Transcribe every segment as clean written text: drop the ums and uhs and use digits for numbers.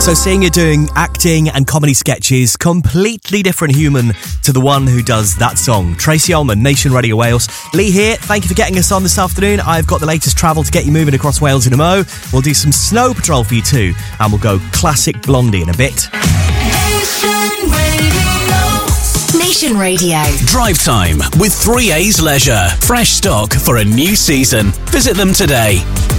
So seeing you doing acting and comedy sketches, completely different human to the one who does that song. Tracy Ullman, Nation Radio Wales. Lee here, thank you for getting us on this afternoon. I've got the latest travel to get you moving across Wales in a mo. We'll do some Snow Patrol for you too, and we'll go classic Blondie in a bit. Nation Radio. Drive Time with 3A's Leisure. Fresh stock for a new season. Visit them today.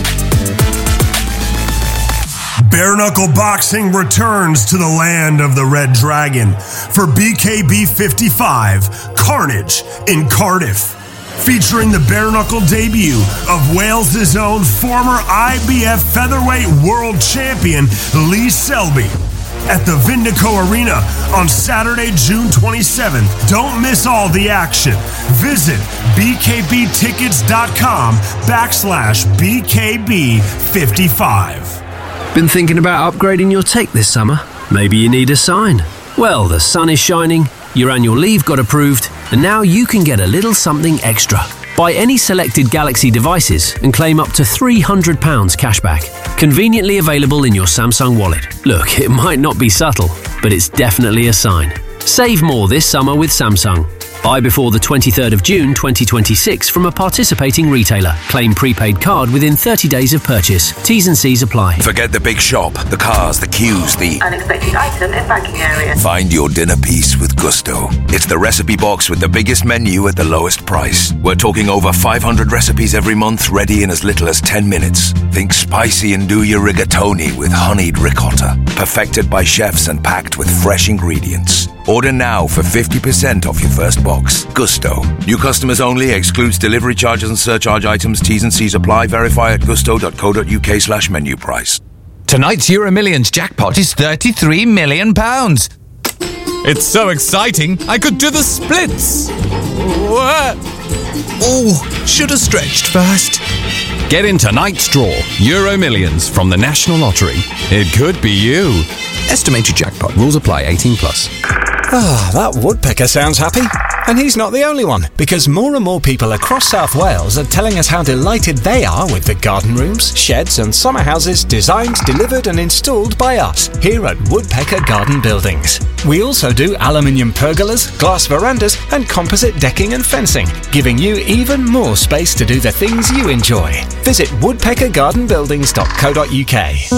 Bare Knuckle Boxing returns to the land of the Red Dragon for BKB 55 Carnage in Cardiff, featuring the bare knuckle debut of Wales' own former IBF featherweight world champion Lee Selby at the Vindico Arena on Saturday, June 27th. Don't miss all the action. Visit bkbtickets.com/BKB55. Been thinking about upgrading your take this summer? Maybe you need a sign. Well, the sun is shining, your annual leave got approved, and now you can get a little something extra. Buy any selected Galaxy devices and claim up to £300 cashback. Conveniently available in your Samsung wallet. Look, it might not be subtle, but it's definitely a sign. Save more this summer with Samsung. Buy before the 23rd of June 2026 from a participating retailer. Claim prepaid card within 30 days of purchase. T's and C's apply. Forget the big shop, the cars, the queues, the unexpected item in banking area. Find your dinner piece with Gusto. It's the recipe box with the biggest menu at the lowest price. We're talking over 500 recipes every month, ready in as little as 10 minutes. Think spicy and do your rigatoni with honeyed ricotta. Perfected by chefs and packed with fresh ingredients. Order now for 50% off your first box. Gusto. New customers only. Excludes delivery charges and surcharge items. T's and C's apply. Verify at gusto.co.uk/menu price. Tonight's Euro Millions jackpot is £33 million. It's so exciting, I could do the splits. Oh, should have stretched first. Get in tonight's draw, Euro Millions from the National Lottery. It could be you. Estimated jackpot. Rules apply. 18+. That woodpecker sounds happy. And he's not the only one, because more and more people across South Wales are telling us how delighted they are with the garden rooms, sheds and summer houses designed, delivered and installed by us here at Woodpecker Garden Buildings. We also do aluminium pergolas, glass verandas and composite decking and fencing, giving you even more space to do the things you enjoy. Visit woodpeckergardenbuildings.co.uk.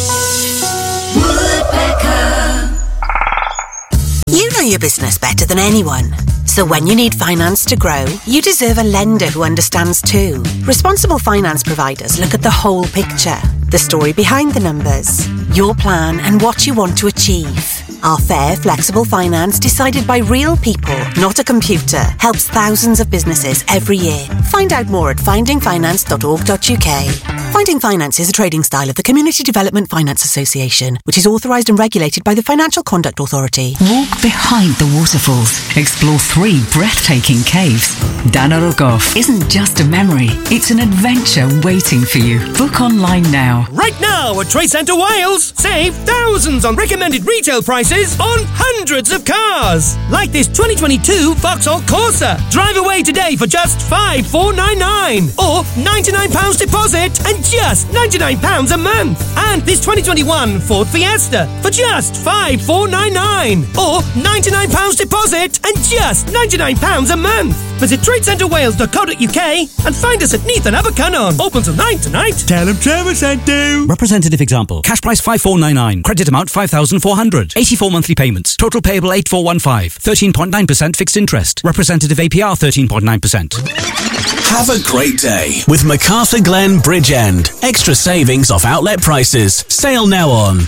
You know your business better than anyone. So when you need finance to grow, you deserve a lender who understands too. Responsible finance providers look at the whole picture, the story behind the numbers, your plan and what you want to achieve. Our fair, flexible finance decided by real people, not a computer, helps thousands of businesses every year. Find out more at findingfinance.org.uk. Finding Finance is a trading style of the Community Development Finance Association, which is authorised and regulated by the Financial Conduct Authority. Walk behind the waterfalls. Explore 3 breathtaking caves. Dana Ogoff isn't just a memory, it's an adventure waiting for you. Book online now. Right now at Trade Centre Wales, save thousands on recommended retail prices on hundreds of cars. Like this 2022 Vauxhall Corsa. Drive away today for just £5,499 or £99 deposit and just £99 a month. And this 2021 Ford Fiesta for just £5,499 or £99 deposit and just £99 a month. Visit tradecentrewales.co.uk and find us at Neath and Abercynon. Open till 9 tonight. Tell them Trevor sent you. Representative example. Cash price 5,499. Credit amount 5,400. 84 monthly payments. Total payable 8,415. 13.9% fixed interest. Representative APR 13.9%. Have a great day with MacArthur Glen Bridgend. Extra savings off outlet prices. Sale now on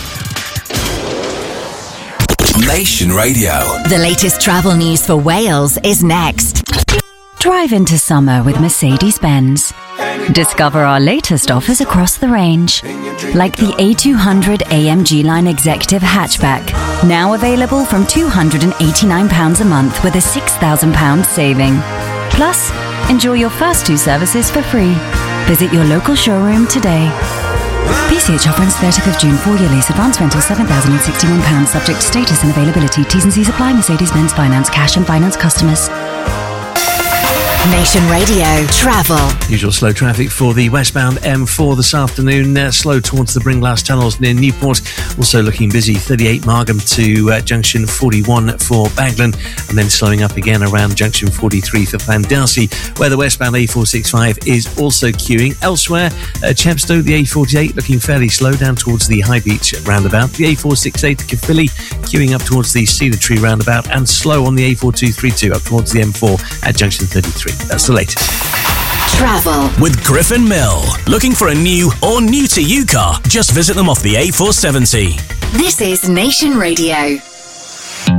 Nation Radio. The latest travel news for Wales is next. Drive into summer with Mercedes-Benz. Discover our latest offers across the range, like the A200 AMG Line Executive Hatchback, now available from £289 a month with a £6,000 saving. Plus, enjoy your first 2 services for free. Visit your local showroom today. PCH offer ends 30th of June. 4-year lease. Advance rental £7,061. Subject to status and availability. T's and C's apply. Mercedes-Benz Finance. Cash and finance customers. Nation Radio Travel. Usual slow traffic for the westbound M4 this afternoon. Slow towards the Bringglass tunnels near Newport. Also looking busy, 38 Margam to junction 41 for Baglan, and then slowing up again around junction 43 for Llandilsey, where the westbound A465 is also queuing. Elsewhere, Chepstow, the A48 looking fairly slow down towards the High Beach roundabout. The A468 to Caerphilly queuing up towards the Cedar Tree roundabout, and slow on the A4232 up towards the M4 at junction 33. That's the latest. Travel with Griffin Mill. Looking for a new or new to you car? Just visit them off the A470. This is Nation Radio.